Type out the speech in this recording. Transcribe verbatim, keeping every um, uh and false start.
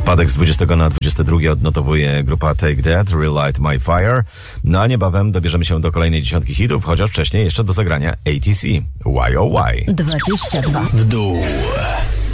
Spadek z dwudziestego na dwudziesty drugi odnotowuje grupa Take That, Relight My Fire. No a niebawem dobierzemy się do kolejnej dziesiątki hitów, chociaż wcześniej jeszcze do zagrania A T C, Y O Y. dwadzieścia dwa w dół.